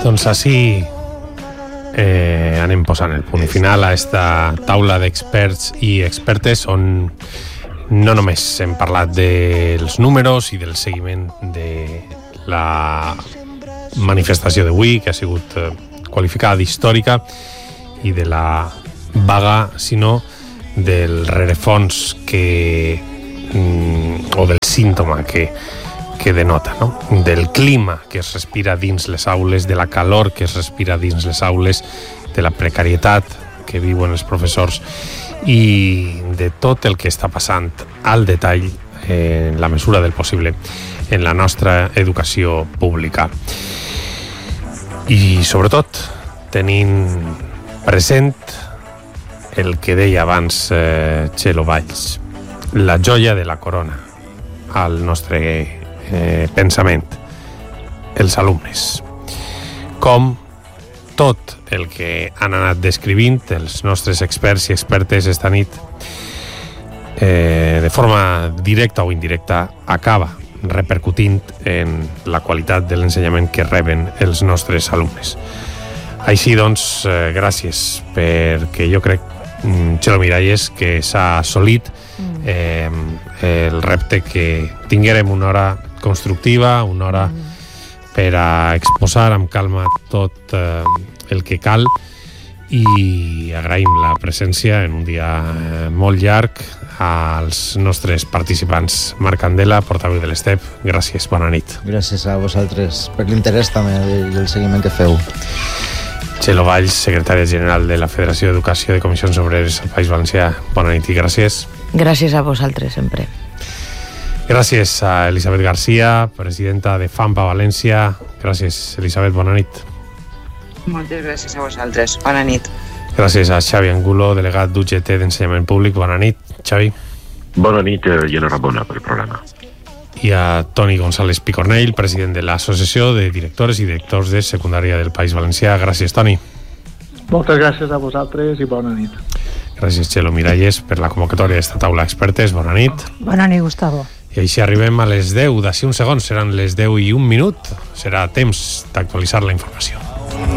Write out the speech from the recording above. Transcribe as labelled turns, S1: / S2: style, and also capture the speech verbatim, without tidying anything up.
S1: Doncs així eh, anem posant el punt final a esta taula d'experts i expertes on no només hem parlat dels números i del seguiment de la manifestació d'avui, que ha sigut eh, qualificada d'històrica, i de la vaga, sinó del rerefons que mm, o del símptoma que, que denota, no? Del clima que es respira dins les aules, de la calor que es respira dins les aules, de la precarietat que viuen els professors i de tot el que està passant al detall, eh, en la mesura del possible, en la nostra educació pública. I sobretot tenint present el que deia abans eh, Txelo Valls, la joia de la corona al nostre eh, pensament, els alumnes. Com tot el que han anat descrivint els nostres experts i expertes esta nit, eh, de forma directa o indirecta, acaba repercutint en la qualitat de l'ensenyament que reben els nostres alumnes. Així doncs, eh, gràcies, perquè jo crec, Txelo Miralles, que s'ha assolit eh, el repte que tinguérem una hora constructiva, una hora per a exposar amb calma tot eh, el que cal, i agraïm la presència en un dia eh, molt llarg als nostres participants. Marc Candela, portaveu de l'Estep, gràcies, bona nit.
S2: Gràcies a vosaltres per l'interès també i el seguiment que feu.
S1: Txelo Valls, secretària general de la Federació d'Educació de Comissions Obreres al País Valencià, bona nit i gràcies.
S3: Gràcies a vosaltres, sempre.
S1: Gràcies a Elisabet García, presidenta de FAMPA València. Gràcies, Elisabet, bona nit.
S4: Moltes gràcies a vosaltres, bona nit.
S1: Gràcies a Xavi Angulo, delegat d'U G T d'Ensenyament Públic, bona nit. Xavi.
S5: Bona nit i enhorabona pel programa.
S1: I a Toni González Picornell, president de l'Associació de Directores i Directors de Secundària del País Valencià. Gràcies, Toni.
S6: Moltes gràcies a vosaltres i bona nit.
S1: Gràcies, Txelo Miralles, per la convocatòria d'esta taula d'expertes. Bona nit.
S7: Bona nit, Gustavo.
S1: I així arribem a les deu. D'ací uns segons seran les deu i un minut. Serà temps d'actualitzar la informació.